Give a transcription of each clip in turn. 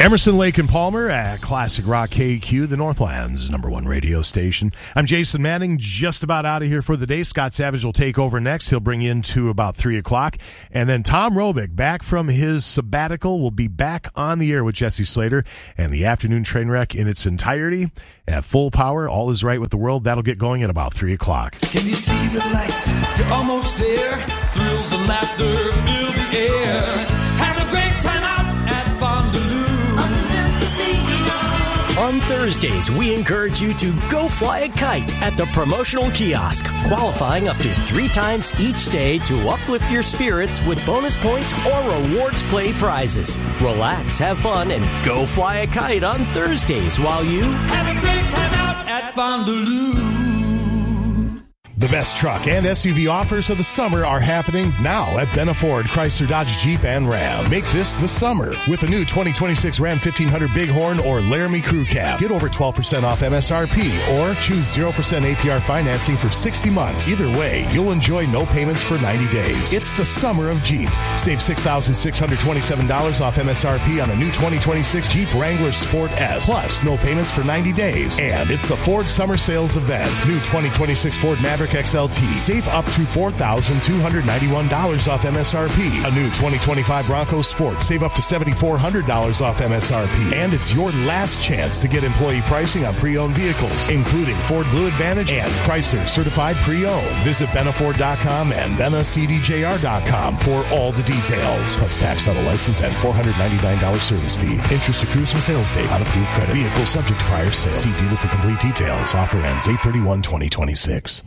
Emerson, Lake and Palmer at Classic Rock KQ, the Northland's #1 radio station. I'm Jason Manning, just about out of here for the day. Scott Savage will take over next. He'll bring you into about 3 o'clock. And then Tom Robick, back from his sabbatical, will be back on the air with Jesse Slater and the afternoon train wreck in its entirety at full power. All is right with the world. That'll get going at about 3 o'clock. Can you see the light? You're almost there. Thrills and laughter fill the air. Have a great time out at Fondaloo. On Thursdays, we encourage you to go fly a kite at the promotional kiosk, qualifying up to 3 times each day to uplift your spirits with bonus points or rewards play prizes. Relax, have fun, and go fly a kite on Thursdays while you have a great time out at Fondaloo. The best truck and SUV offers of the summer are happening now at Benna Ford, Chrysler, Dodge, Jeep, and Ram. Make this the summer with a new 2026 Ram 1500 Bighorn or Laramie Crew Cab. Get over 12% off MSRP or choose 0% APR financing for 60 months. Either way, you'll enjoy no payments for 90 days. It's the summer of Jeep. Save $6,627 off MSRP on a new 2026 Jeep Wrangler Sport S. Plus, no payments for 90 days. And it's the Ford Summer Sales Event. New 2026 Ford Maverick XLT. Save up to $4,291 off MSRP. A new 2025 Bronco Sport. Save up to $7,400 off MSRP. And it's your last chance to get employee pricing on pre-owned vehicles, including Ford Blue Advantage and Chrysler Certified Pre-Owned. Visit BennaFord.com and BennaCDJR.com for all the details. Plus tax, auto license, and $499 service fee. Interest accrues from sales date on approved credit. Vehicle subject to prior sale. See dealer for complete details. Offer ends 8/31/2026.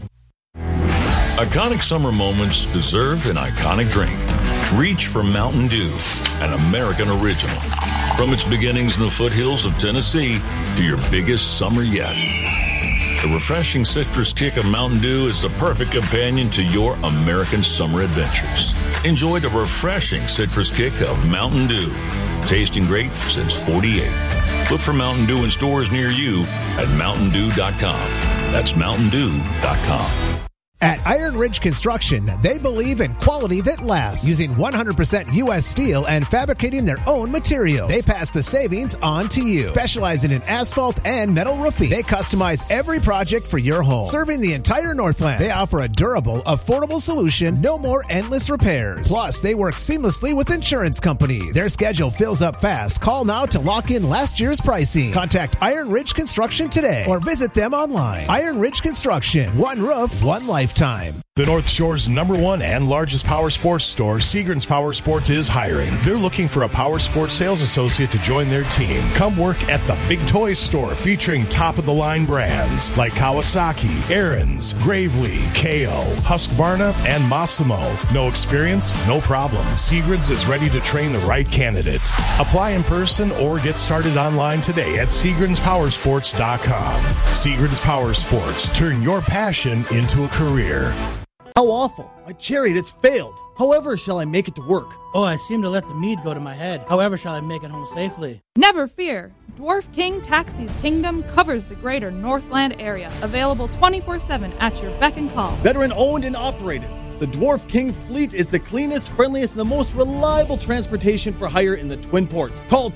Iconic summer moments deserve an iconic drink. Reach for Mountain Dew, an American original. From its beginnings in the foothills of Tennessee to your biggest summer yet. The refreshing citrus kick of Mountain Dew is the perfect companion to your American summer adventures. Enjoy the refreshing citrus kick of Mountain Dew. Tasting great since '48. Look for Mountain Dew in stores near you at mountaindew.com. That's mountaindew.com. At Iron Ridge Construction, they believe in quality that lasts, using 100% U.S. steel and fabricating their own materials. They pass the savings on to you. Specializing in asphalt and metal roofing, they customize every project for your home. Serving the entire Northland, they offer a durable, affordable solution, no more endless repairs. Plus, they work seamlessly with insurance companies. Their schedule fills up fast. Call now to lock in last year's pricing. Contact Iron Ridge Construction today or visit them online. Iron Ridge Construction, one roof, one lifetime. The North Shore's #1 and largest power sports store, Seagram's Power Sports, is hiring. They're looking for a power sports sales associate to join their team. Come work at the Big Toys store, featuring top-of-the-line brands like Kawasaki, Ariens, Gravely, KO, Husqvarna, and Massimo. No experience? No problem. Seagram's is ready to train the right candidate. Apply in person or get started online today at SeagramsPowersports.com. Seagram's Power Sports. Turn your passion into a career. How awful. My chariot has failed. However shall I make it to work? Oh, I seem to let the mead go to my head. However shall I make it home safely? Never fear. Dwarf King Taxis Kingdom covers the greater Northland area. Available 24/7 at your beck and call. Veteran owned and operated. The Dwarf King fleet is the cleanest, friendliest, and the most reliable transportation for hire in the Twin Ports. Call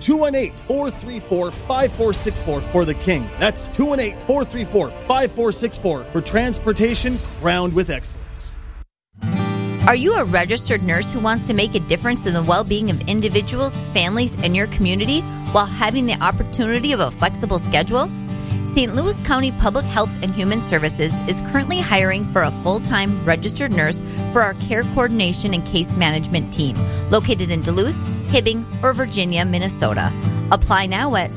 218-434-5464 for the King. That's 218-434-5464 for transportation crowned with excellence. Are you a registered nurse who wants to make a difference in the well-being of individuals, families, and your community while having the opportunity of a flexible schedule? St. Louis County Public Health and Human Services is currently hiring for a full-time registered nurse for our care coordination and case management team, located in Duluth, Hibbing, or Virginia, Minnesota. Apply now at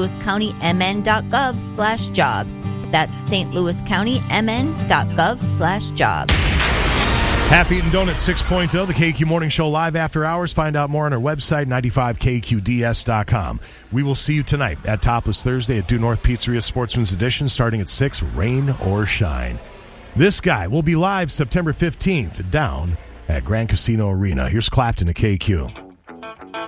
stlouiscountymn.gov/jobs. That's stlouiscountymn.gov/jobs. Half-Eaten Donuts 6.0, the KQ Morning Show live after hours. Find out more on our website, 95kqds.com. We will see you tonight at Topless Thursday at Due North Pizzeria Sportsman's Edition, starting at 6, rain or shine. This guy will be live September 15th down at Grand Casino Arena. Here's Clapton at KQ.